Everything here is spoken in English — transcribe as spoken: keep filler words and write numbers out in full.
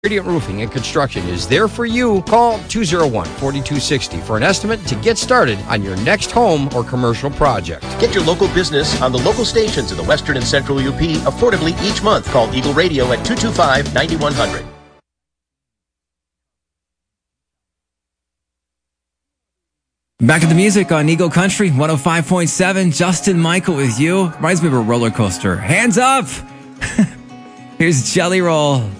Radiant Roofing and Construction is there for you. Call two oh one, four two six oh for an estimate to get started on your next home or commercial project. Get your local business on the local stations in the Western and Central U P affordably each month. Call Eagle Radio at two two five, nine one zero zero. Back at the music on Eagle Country one oh five point seven. Justin Michael with you. Reminds me of a roller coaster. Hands up! Here's Jelly Roll.